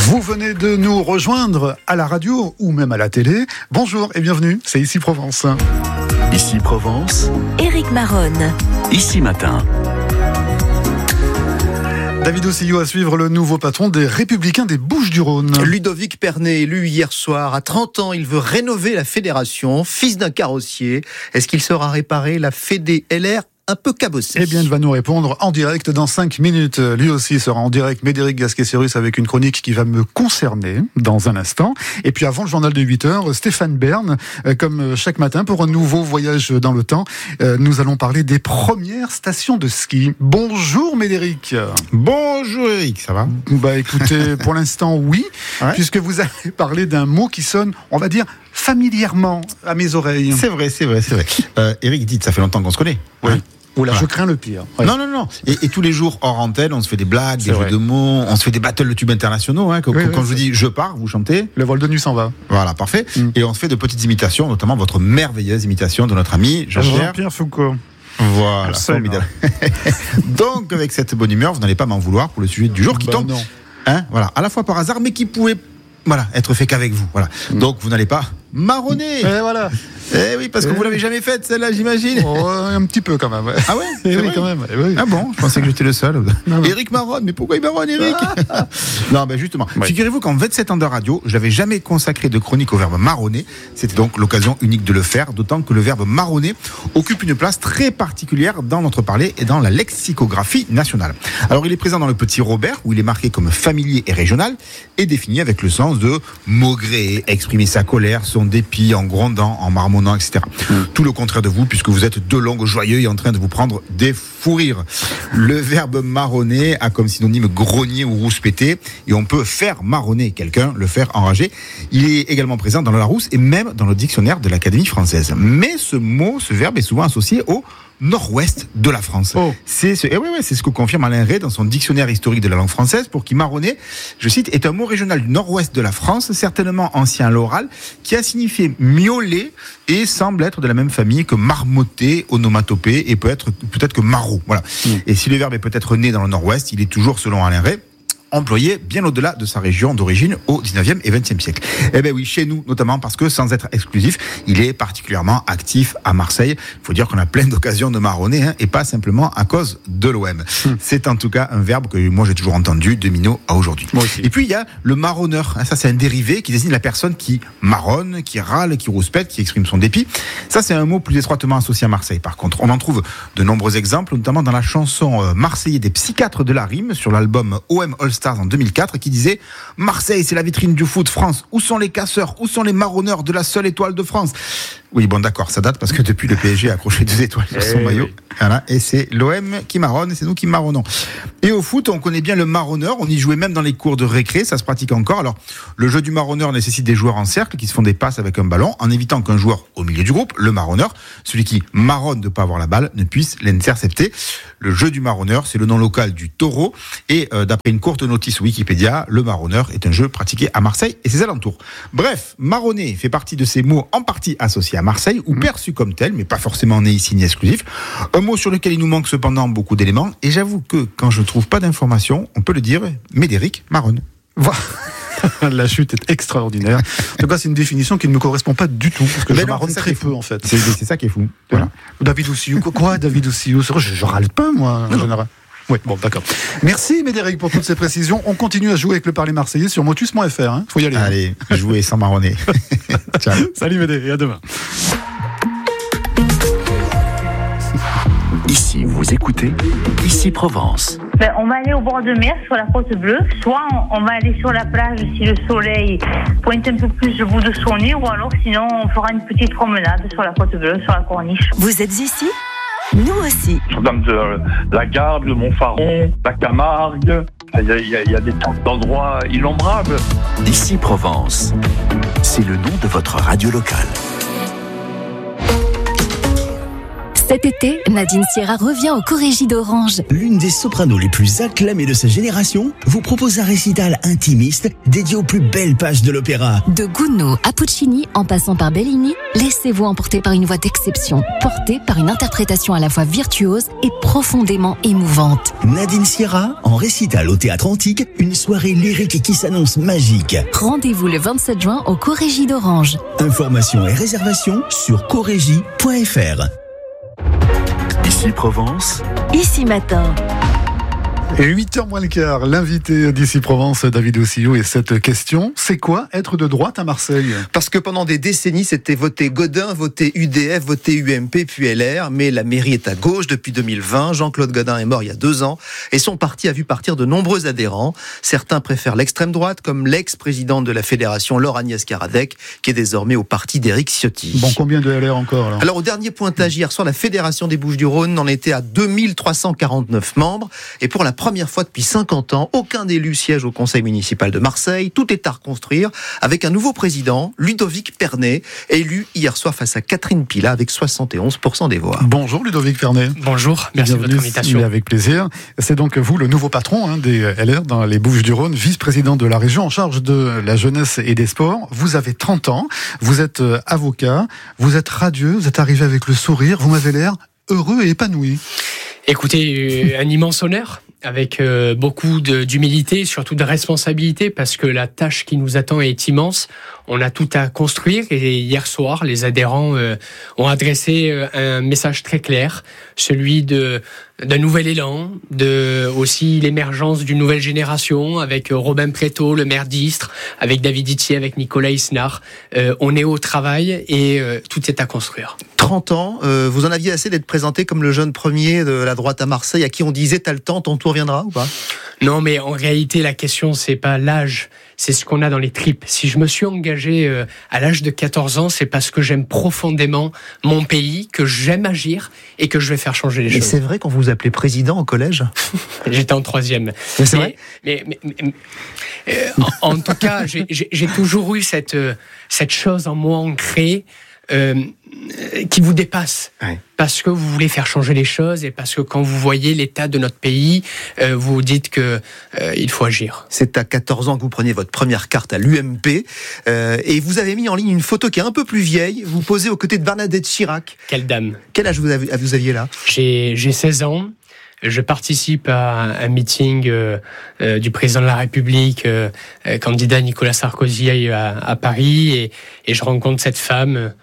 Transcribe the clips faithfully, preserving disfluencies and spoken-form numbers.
Vous venez de nous rejoindre à la radio ou même à la télé. Bonjour et bienvenue, c'est Ici Provence. Ici Provence, Éric Maronne. Ici Matin. David Ossillou à suivre, le nouveau patron des Républicains des Bouches-du-Rhône. Ludovic Pernet, élu hier soir. À trente ans, il veut rénover la fédération. Fils d'un carrossier, est-ce qu'il sera réparé? La Fédé L R un peu cabossé. Eh bien, il va nous répondre en direct dans cinq minutes. Lui aussi sera en direct, Médéric Gasquet-Cyrus, avec une chronique qui va me concerner dans un instant. Et puis avant le journal de huit heures, Stéphane Bern, comme chaque matin, pour un nouveau voyage dans le temps. Nous allons parler des premières stations de ski. Bonjour Médéric. Bonjour Eric, ça va? Bah écoutez, pour l'instant oui, ouais. Puisque vous avez parlé d'un mot qui sonne, on va dire, familièrement à mes oreilles. C'est vrai, c'est vrai, c'est vrai. Euh, Eric, dites, ça fait longtemps qu'on se connaît. Oui. Hein? Oula, voilà. Je crains le pire. Ouais. Non, non, non. Et, et tous les jours, hors antenne, on se fait des blagues, c'est des vrai. jeux de mots, on se fait des battles de tubes internationaux. Hein, quand oui, quand oui, je vous dis je pars, vous chantez. Le vol de nuit s'en va. Voilà, parfait. Mm. Et on se fait de petites imitations, notamment votre merveilleuse imitation de notre ami Jean-Pierre, Jean-Pierre Foucault. Voilà, formidable. Donc, avec cette bonne humeur, vous n'allez pas m'en vouloir pour le sujet du jour qui bah tombe. Non. Hein, voilà, à la fois par hasard, mais qui pouvait voilà, être fait qu'avec vous. Voilà. Mm. Donc, vous n'allez pas marronner. Et voilà. Eh oui, parce que eh vous l'avez jamais faite, celle-là, j'imagine. Oh, un petit peu quand même. Ouais. Ah ouais, eh oui, quand même. Eh oui. Ah bon, je pensais que j'étais le seul. Non, Éric marronne, mais pourquoi il marronne, Éric? ah. Non, ben justement. Ouais. Figurez-vous qu'en vingt-sept ans de radio, je n'avais jamais consacré de chronique au verbe marronner. C'était donc l'occasion unique de le faire, d'autant que le verbe marronner occupe une place très particulière dans notre parler et dans la lexicographie nationale. Alors, il est présent dans le Petit Robert, où il est marqué comme familier et régional, et défini avec le sens de maugréer, exprimer sa colère, son dépit, en grondant, en marmonnant, et cetera. Mmh. Tout le contraire de vous, puisque vous êtes deux langues joyeux et en train de vous prendre des fous rires. Le verbe marronner a comme synonyme grogner ou rouspéter, et on peut faire marronner quelqu'un, le faire enrager. Il est également présent dans le Larousse et même dans le dictionnaire de l'Académie française. Mais ce mot, ce verbe est souvent associé au nord-ouest de la France. Oh. C'est ce, eh ouais, ouais, c'est ce que confirme Alain Ray dans son dictionnaire historique de la langue française, pour qui marronner, je cite, est un mot régional du nord-ouest de la France, certainement ancien l'oral, qui a signifié miauler et semble être de la même famille que marmotter, onomatopée, et peut être peut-être que maraud. Voilà. Mmh. Et si le verbe est peut-être né dans le nord-ouest, il est toujours, selon Alain Ray, employé bien au-delà de sa région d'origine au dix-neuvième et vingtième siècle. Eh bien oui, chez nous notamment, parce que sans être exclusif, il est particulièrement actif à Marseille. Il faut dire qu'on a plein d'occasions de marronner, hein, et pas simplement à cause de l'O M. Mmh. C'est en tout cas un verbe que moi j'ai toujours entendu de minot à aujourd'hui. Et puis il y a le marronneur. Ça, c'est un dérivé qui désigne la personne qui marronne, qui râle, qui rouspète, qui exprime son dépit. Ça, c'est un mot plus étroitement associé à Marseille. Par contre, on en trouve de nombreux exemples, notamment dans la chanson Marseillais des psychiatres de la rime sur l'album O M All Stars en deux mille quatre, qui disait « Marseille, c'est la vitrine du foot France. Où sont les casseurs? Où sont les marronneurs de la seule étoile de France ?» Oui, bon, d'accord, ça date parce que depuis, le P S G a accroché deux étoiles sur son hey, maillot. Oui. Voilà, et c'est l'O M qui marronne, et c'est nous qui marronnons. Et au foot, on connaît bien le marronneur. On y jouait même dans les cours de récré, ça se pratique encore. Alors, le jeu du marronneur nécessite des joueurs en cercle qui se font des passes avec un ballon, en évitant qu'un joueur au milieu du groupe, le marronneur, celui qui marronne de ne pas avoir la balle, ne puisse l'intercepter. Le jeu du marronneur, c'est le nom local du taureau. Et euh, d'après une courte notice Wikipédia, le marronneur est un jeu pratiqué à Marseille et ses alentours. Bref, marronner fait partie de ces mots en partie associés à Marseille, ou perçu comme tel, mais pas forcément né ici ni exclusif. Un mot sur lequel il nous manque cependant beaucoup d'éléments, et j'avoue que quand je trouve pas d'informations, on peut le dire, Médéric marronne. Voilà. La chute est extraordinaire. En tout cas, c'est une définition qui ne me correspond pas du tout, parce que mais je non, marronne très peu en fait. C'est, c'est ça qui est fou. Voilà. David Ossillou, quoi, quoi David Ossillou, je, je râle pas moi en général. Oui, bon, d'accord. Merci Médéric pour toutes ces précisions. On continue à jouer avec le parler marseillais sur motus point f r. Hein. Faut y aller. Allez, jouer sans marronner. Ciao. Salut Médéric, et à demain. Ici, vous écoutez Ici Provence. Ben, on va aller au bord de mer, sur la côte bleue. Soit on, on va aller sur la plage si le soleil pointe un peu plus le bout de son nez, ou alors sinon on fera une petite promenade sur la côte bleue, sur la corniche. Vous êtes ici ? Nous aussi. Dans de la Garde, le Montfaron, la Camargue, il y a, il y a, il y a des endroits innombrables. Ici Provence, c'est le nom de votre radio locale. Cet été, Nadine Sierra revient au Corégie d'Orange. L'une des sopranos les plus acclamées de sa génération vous propose un récital intimiste dédié aux plus belles pages de l'opéra. De Gounod à Puccini, en passant par Bellini, laissez-vous emporter par une voix d'exception, portée par une interprétation à la fois virtuose et profondément émouvante. Nadine Sierra, en récital au Théâtre Antique, une soirée lyrique qui s'annonce magique. Rendez-vous le vingt-sept juin au Corégie d'Orange. Informations et réservations sur corégie point f r. Ici Provence, Ici Matin. Et huit heures moins le quart, l'invité d'Ici Provence, David Ossillou, et cette question, c'est quoi être de droite à Marseille ? Parce que pendant des décennies, c'était voter Gaudin, voter U D F, voter U M P, puis L R. Mais la mairie est à gauche depuis deux mille vingt. Jean-Claude Gaudin est mort il y a deux ans. Et son parti a vu partir de nombreux adhérents. Certains préfèrent l'extrême droite, comme l'ex-présidente de la fédération, Laure Agnès Karadec, qui est désormais au parti d'Éric Ciotti. Bon, combien de L R encore alors ? Alors, au dernier pointage hier soir, la fédération des Bouches-du-Rhône en était à deux mille trois cent quarante-neuf membres. Et pour la première fois depuis cinquante ans, aucun élu siège au conseil municipal de Marseille. Tout est à reconstruire avec un nouveau président, Ludovic Pernet, élu hier soir face à Catherine Pila avec soixante et onze pour cent des voix. Bonjour Ludovic Pernet. Bonjour, merci Bienvenue, de votre invitation. Avec plaisir. C'est donc vous le nouveau patron hein, des L R dans les Bouches-du-Rhône, vice-président de la région en charge de la jeunesse et des sports. Vous avez trente ans, vous êtes avocat, vous êtes radieux, vous êtes arrivé avec le sourire, vous m'avez l'air heureux et épanoui. Écoutez, un immense honneur, avec euh, beaucoup de, d'humilité, surtout de responsabilité, parce que la tâche qui nous attend est immense. On a tout à construire et hier soir, les adhérents euh, ont adressé euh, un message très clair, celui de d'un nouvel élan, de aussi l'émergence d'une nouvelle génération avec Robin Préto, le maire d'Istres, avec David Itier, avec Nicolas Isnard. Euh, on est au travail et euh, tout est à construire. trente ans, euh, vous en aviez assez d'être présenté comme le jeune premier de la droite à Marseille, à qui on disait t'as le temps, ton tour viendra ou pas ? Non, mais en réalité, la question, c'est pas l'âge, c'est ce qu'on a dans les tripes. Si je me suis engagé euh, à l'âge de quatorze ans, c'est parce que j'aime profondément mon pays, que j'aime agir et que je vais faire changer les et choses. Et c'est vrai qu'on vous appelait président au collège ? J'étais en troisième. Mais c'est vrai ? Mais, mais, mais, mais euh, en, en tout cas, j'ai, j'ai, j'ai toujours eu cette, euh, cette chose en moi ancrée euh, qui vous dépasse. Ouais. Parce que vous voulez faire changer les choses et parce que quand vous voyez l'état de notre pays, euh, vous vous dites que euh, il faut agir. C'est à quatorze ans que vous preniez votre première carte à l'U M P euh, et vous avez mis en ligne une photo qui est un peu plus vieille. Vous posez aux côtés de Bernadette Chirac. Quelle dame. Quel âge vous, avez, vous aviez là ? J'ai, j'ai seize ans. Je participe à un meeting euh, euh, du président de la République, euh, euh, candidat Nicolas Sarkozy à, à Paris, et, et je rencontre cette femme, euh,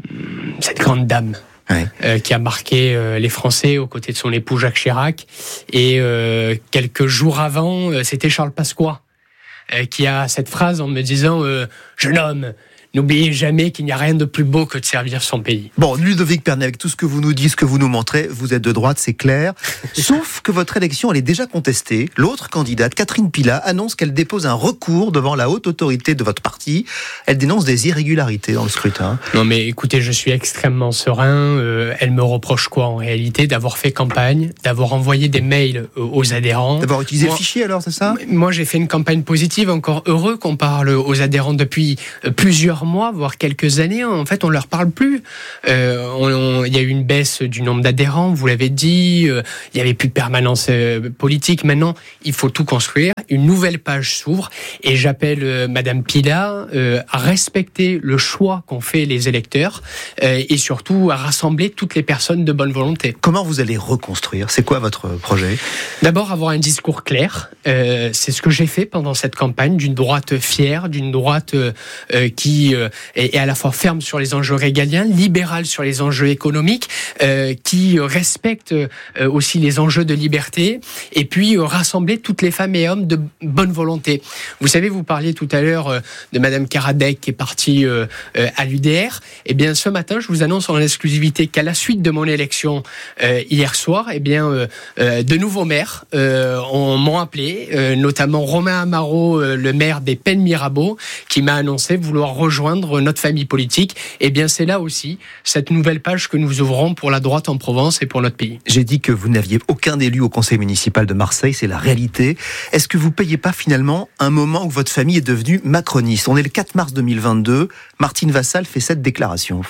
cette grande dame. Ouais. Euh, qui a marqué euh, les Français aux côtés de son époux Jacques Chirac. Et euh, quelques jours avant, euh, c'était Charles Pasqua euh, qui a cette phrase en me disant euh, « Jeune homme, n'oubliez jamais qu'il n'y a rien de plus beau que de servir son pays. » Bon, Ludovic Pernet, avec tout ce que vous nous dites, ce que vous nous montrez, vous êtes de droite, c'est clair. Sauf que votre élection, elle est déjà contestée. L'autre candidate, Catherine Pila, annonce qu'elle dépose un recours devant la haute autorité de votre parti. Elle dénonce des irrégularités dans le scrutin. Non mais écoutez, je suis extrêmement serein. Euh, elle me reproche quoi en réalité ? D'avoir fait campagne, d'avoir envoyé des mails aux adhérents. D'avoir utilisé moi, le fichier alors, c'est ça ? Moi, j'ai fait une campagne positive, encore heureux qu'on parle aux adhérents depuis plusieurs mois, voire quelques années. En fait, on leur parle plus. Euh, on, on, il y a eu une baisse du nombre d'adhérents, vous l'avez dit. Euh, il y avait plus de permanence euh, politique. Maintenant, il faut tout construire. Une nouvelle page s'ouvre et j'appelle euh, Madame Pila euh, à respecter le choix qu'ont fait les électeurs euh, et surtout à rassembler toutes les personnes de bonne volonté. Comment vous allez reconstruire ? C'est quoi votre projet ? D'abord, avoir un discours clair. Euh, c'est ce que j'ai fait pendant cette campagne, d'une droite fière, d'une droite euh, qui euh, est, est à la fois ferme sur les enjeux régaliens, libérale sur les enjeux économiques, euh, qui respecte euh, aussi les enjeux de liberté, et puis euh, rassembler toutes les femmes et hommes de bonne volonté. Vous savez, vous parliez tout à l'heure euh, de Madame Karadec qui est partie euh, euh, à l'U D R. Eh bien, ce matin, je vous annonce en exclusivité qu'à la suite de mon élection euh, hier soir, eh bien, euh, euh, de nouveaux maires euh, on, m'ont appelé, euh, notamment Romain Amaro, euh, le maire des Pennes Mirabeau, qui m'a annoncé vouloir rejoindre notre famille politique. Eh bien, c'est là aussi cette nouvelle page que nous ouvrons pour la droite en Provence et pour notre pays. J'ai dit que vous n'aviez aucun élu au conseil municipal de Marseille, c'est la réalité. Est-ce que vous ne payez pas finalement un moment où votre famille est devenue macroniste ? On est le quatre mars deux mille vingt-deux, Martine Vassal fait cette déclaration.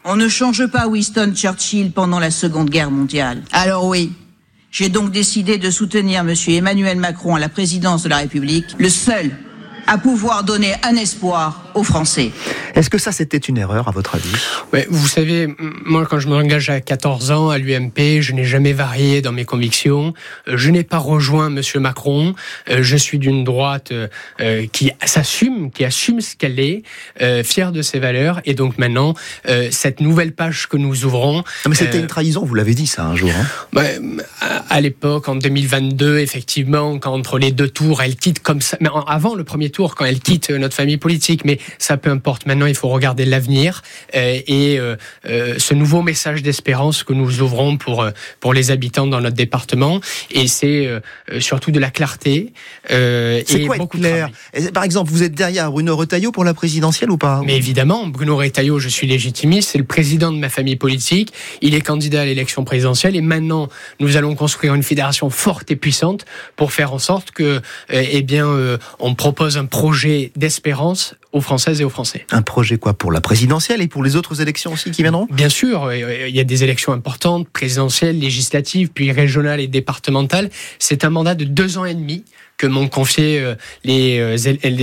On ne change pas Winston Churchill pendant la Seconde Guerre mondiale. Alors oui, j'ai donc décidé de soutenir M. Emmanuel Macron à la présidence de la République, le seul à pouvoir donner un espoir aux Français. Est-ce que ça, c'était une erreur, à votre avis ? Ouais, vous savez, moi, quand je m'engage à quatorze ans à l'U M P, je n'ai jamais varié dans mes convictions. Je n'ai pas rejoint M. Macron. Je suis d'une droite euh, qui s'assume, qui assume ce qu'elle est, euh, fière de ses valeurs. Et donc maintenant, euh, cette nouvelle page que nous ouvrons... Non, mais c'était euh, une trahison, vous l'avez dit ça un jour. Hein. Bah, à, à l'époque, en deux mille vingt-deux, effectivement, quand entre les deux tours, elle quitte comme ça... Mais avant le premier tour, quand elle quitte notre famille politique, mais ça peu importe. Maintenant, il faut regarder l'avenir euh, et euh, euh, ce nouveau message d'espérance que nous ouvrons pour euh, pour les habitants dans notre département. Et c'est euh, surtout de la clarté. Euh, c'est et quoi beaucoup être clair ? Par exemple, vous êtes derrière Bruno Retailleau pour la présidentielle ou pas ? Mais évidemment, Bruno Retailleau, je suis légitimiste. C'est le président de ma famille politique. Il est candidat à l'élection présidentielle. Et maintenant, nous allons construire une fédération forte et puissante pour faire en sorte que, euh, eh bien, euh, on propose un projet d'espérance aux Françaises et aux Français. Un projet quoi, pour la présidentielle et pour les autres élections aussi qui viendront ? Bien sûr, il y a des élections importantes, présidentielles, législatives, puis régionales et départementales. C'est un mandat de deux ans et demi que m'ont confié les,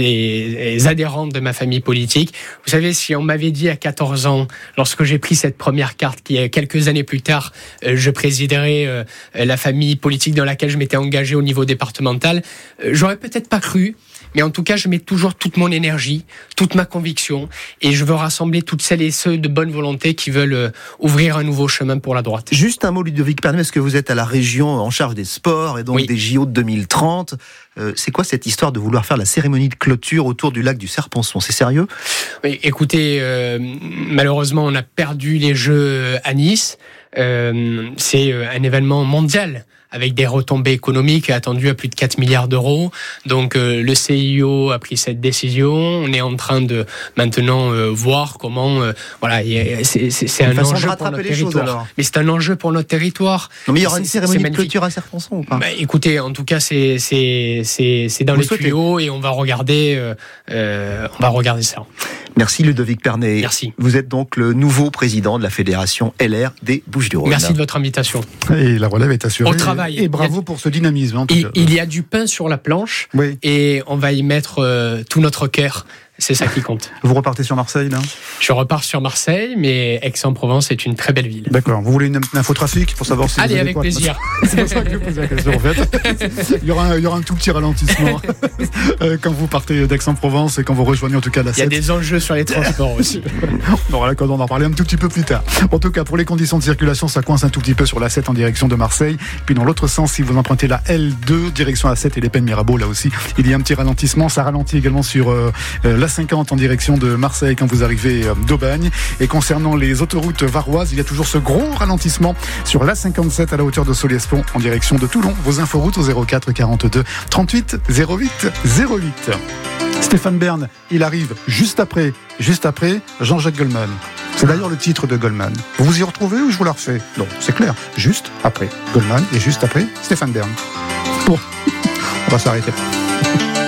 les adhérents de ma famille politique. Vous savez, si on m'avait dit à quatorze ans, lorsque j'ai pris cette première carte, qui quelques années plus tard, je présiderais la famille politique dans laquelle je m'étais engagé au niveau départemental, j'aurais peut-être pas cru. Mais en tout cas, je mets toujours toute mon énergie, toute ma conviction, et je veux rassembler toutes celles et ceux de bonne volonté qui veulent ouvrir un nouveau chemin pour la droite. Juste un mot, Ludovic Pernet, parce que vous êtes à la région en charge des sports et donc oui. des J O de deux mille trente. Euh, c'est quoi cette histoire de vouloir faire la cérémonie de clôture autour du lac du Serponçon ? C'est sérieux ? Oui, écoutez, euh, malheureusement, on a perdu les Jeux à Nice. Euh, c'est un événement mondial, avec des retombées économiques attendues à plus de quatre milliards d'euros. Donc euh, le C I O a pris cette décision. On est en train de maintenant euh, voir comment... Euh, voilà, c'est, c'est, c'est un enjeu pour notre territoire. Choses, mais c'est un enjeu pour notre territoire. Non, mais il y aura une cérémonie de clôture à Serponçon ou pas ? Bah, écoutez, en tout cas, c'est, c'est, c'est, c'est dans Vous les souhaitez. tuyaux et on va regarder, euh, euh, on va regarder ça. Merci Ludovic Pernet. Merci. Vous êtes donc le nouveau président de la fédération L R des Bouches-du-Rhône. Merci de votre invitation. Et la relève est assurée. Au travail. Et bravo pour ce dynamisme. En tout il, cas. il y a du pain sur la planche oui. et on va y mettre euh, tout notre cœur. C'est ça qui compte. Vous repartez sur Marseille, là ? Je repars sur Marseille, mais Aix-en-Provence est une très belle ville. D'accord. Vous voulez une infotrafic pour savoir si Allez, vous avec plaisir. C'est pour ça que je vous pose la question, en fait. il, y aura un, il y aura un tout petit ralentissement quand vous partez d'Aix-en-Provence et quand vous rejoignez en tout cas la sept. Il y a des enjeux sur les transports aussi. On aura l'occasion d'en parler un tout petit peu plus tard. En tout cas, pour les conditions de circulation, ça coince un tout petit peu sur la sept en direction de Marseille. Puis dans l'autre sens, si vous empruntez la L deux, direction A sept et les Pennes Mirabeau, là aussi, il y a un petit ralentissement. Ça ralentit également sur euh, la cinquante en direction de Marseille quand vous arrivez d'Aubagne. Et concernant les autoroutes varoises, il y a toujours ce gros ralentissement sur l'A cinquante-sept à la hauteur de Solliès-Pont en direction de Toulon. Vos inforoutes au zéro quatre quarante-deux trente-huit zéro huit zéro huit. Stéphane Bern, il arrive juste après, juste après Jean-Jacques Goldman. C'est d'ailleurs le titre de Goldman. Vous vous y retrouvez ou je vous la refais ? Non, c'est clair. Juste après Goldman et juste après Stéphane Bern. Bon, on va s'arrêter.